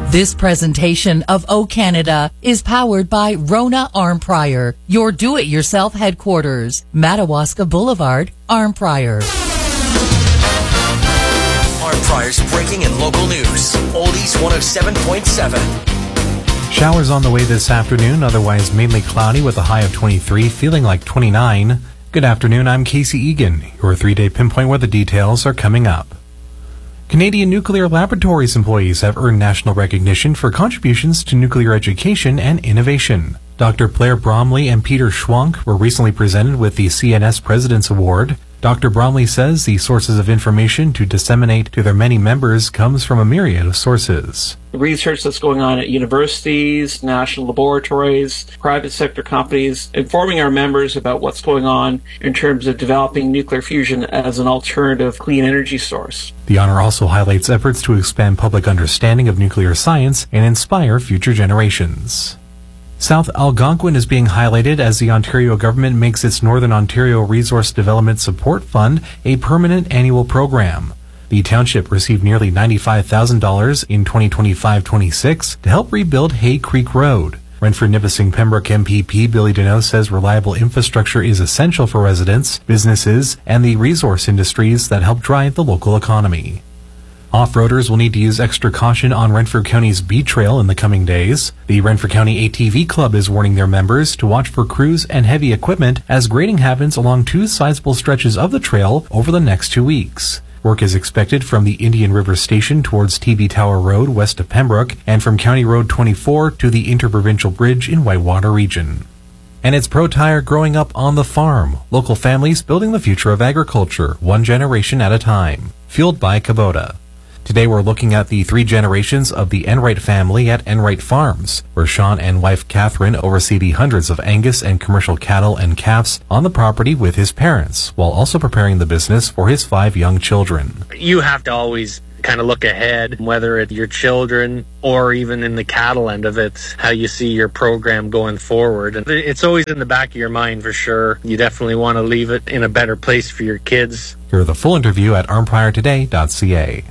This presentation of O Canada is powered by Rona Armprior, your do-it-yourself headquarters, Madawaska Boulevard, Armprior. Armprior's breaking and local news. Oldies 107.7. Showers on the way this afternoon, otherwise mainly cloudy with a high of 23, feeling like 29. Good afternoon, I'm Casey Egan. Your 3-day pinpoint weather details are coming up. Canadian Nuclear Laboratories employees have earned national recognition for contributions to nuclear education and innovation. Dr. Blair Bromley and Peter Schwank were recently presented with the CNS President's Award. Dr. Bromley says the sources of information to disseminate to their many members comes from a myriad of sources. The research that's going on at universities, national laboratories, private sector companies, informing our members about what's going on in terms of developing nuclear fusion as an alternative clean energy source. The honor also highlights efforts to expand public understanding of nuclear science and inspire future generations. South Algonquin is being highlighted as the Ontario government makes its Northern Ontario Resource Development Support Fund a permanent annual program. The township received nearly $95,000 in 2025-26 to help rebuild Hay Creek Road. Renfrew-Nipissing Pembroke MPP Billy Deneau says reliable infrastructure is essential for residents, businesses, and the resource industries that help drive the local economy. Off-roaders will need to use extra caution on Renfrew County's B Trail in the coming days. The Renfrew County ATV Club is warning their members to watch for crews and heavy equipment as grading happens along two sizable stretches of the trail over the next 2 weeks. Work is expected from the Indian River Station towards TV Tower Road west of Pembroke and from County Road 24 to the Interprovincial Bridge in Whitewater Region. And it's Pro Tire growing up on the farm. Local families building the future of agriculture, one generation at a time. Fueled by Kubota. Today we're looking at the 3 generations of the Enright family at Enright Farms, where Sean and wife Catherine oversee the hundreds of Angus and commercial cattle and calves on the property with his parents, while also preparing the business for his 5 young children. You have to always kind of look ahead, whether it's your children or even in the cattle end of it, how you see your program going forward. And it's always in the back of your mind for sure. You definitely want to leave it in a better place for your kids. Hear the full interview at armpriortoday.ca.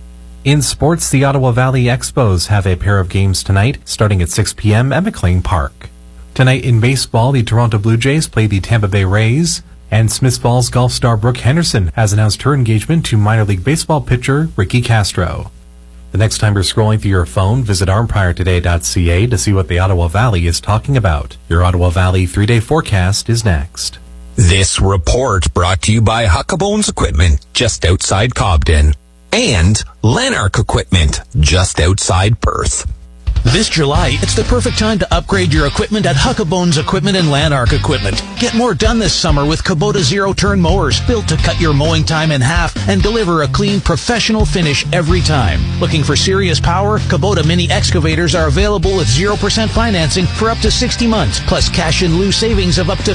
In sports, the Ottawa Valley Expos have a pair of games tonight, starting at 6 p.m. at McLean Park. Tonight in baseball, the Toronto Blue Jays play the Tampa Bay Rays, and Smiths Falls golf star Brooke Henderson has announced her engagement to minor league baseball pitcher Ricky Castro. The next time you're scrolling through your phone, visit armpriortoday.ca to see what the Ottawa Valley is talking about. Your Ottawa Valley 3-day forecast is next. This report brought to you by Huckabones Equipment, just outside Cobden. And Lanark Equipment, just outside Perth. This July, it's the perfect time to upgrade your equipment at Huckabones Equipment and Lanark Equipment. Get more done this summer with Kubota zero-turn mowers, built to cut your mowing time in half and deliver a clean, professional finish every time. Looking for serious power? Kubota mini excavators are available with 0% financing for up to 60 months, plus cash in lieu savings of up to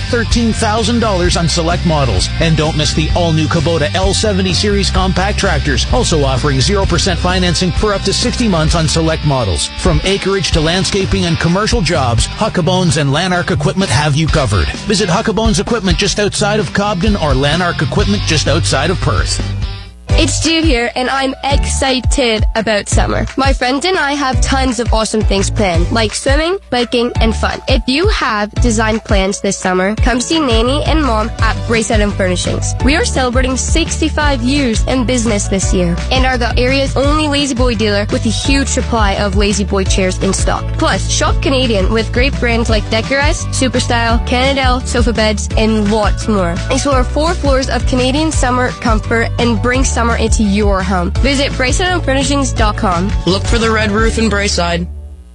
$13,000 on select models. And don't miss the all-new Kubota L70 series compact tractors, also offering 0% financing for up to 60 months on select models. From acreage to landscaping and commercial jobs, Huckabones and Lanark Equipment have you covered. Visit Huckabones Equipment just outside of Cobden or Lanark Equipment just outside of Perth. It's Stu here, and I'm excited about summer. My friends and I have tons of awesome things planned, like swimming, biking, and fun. If you have design plans this summer, come see Nanny and Mom at Bracelet and Furnishings. We are celebrating 65 years in business this year, and are the area's only Lazy Boy dealer with a huge supply of Lazy Boy chairs in stock. Plus, shop Canadian with great brands like Decorize, Superstyle, Canadel, sofa beds, and lots more. Explore 4 floors of Canadian summer comfort and bring summer into your home. Visit braceletandfurnishings.com. Look for the red roof in Braeside.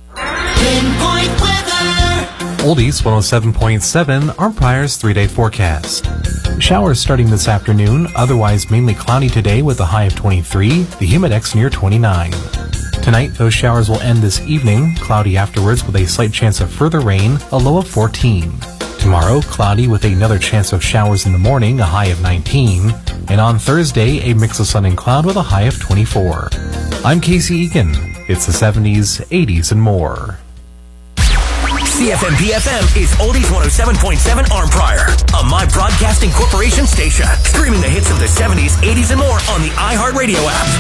Pinpoint weather. Oldies 107.7, Armprior's 3-day forecast. Showers starting this afternoon, otherwise mainly cloudy today with a high of 23, the humidex near 29. Tonight, those showers will end this evening, cloudy afterwards with a slight chance of further rain, a low of 14. Tomorrow, cloudy with another chance of showers in the morning, a high of 19. And on Thursday, a mix of sun and cloud with a high of 24. I'm Casey Egan. It's the 70s, 80s, and more. CFM-PFM is Oldies 107.7 Armprior, a My Broadcasting Corporation station. Streaming the hits of the 70s, 80s, and more on the iHeartRadio app.